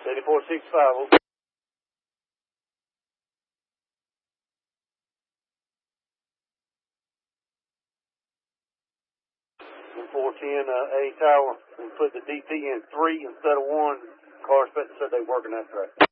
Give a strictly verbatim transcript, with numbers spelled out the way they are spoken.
seventy-four sixty-five. four ten uh, A tower. We put the D P in three instead of one. Car inspector said they working that track.